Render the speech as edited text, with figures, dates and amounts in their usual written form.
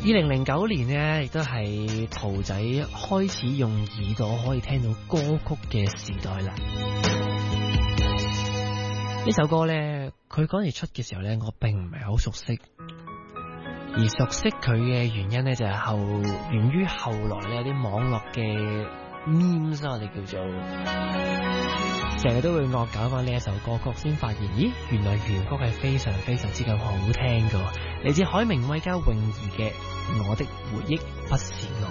2009年呢，亦都係兔仔開始用耳朵可以聽到歌曲嘅時代啦。呢首歌呢，佢嗰時出嘅時候呢，我並唔係好熟悉，而熟悉佢嘅原因呢，就係源於後來呢，有啲網絡嘅 memes 我哋叫做成日都會惡搞翻呢一首歌曲，先發現咦，原來原曲係非常非常之咁好聽㗎，嚟自海明威加泳兒嘅《我的回憶不是愛》。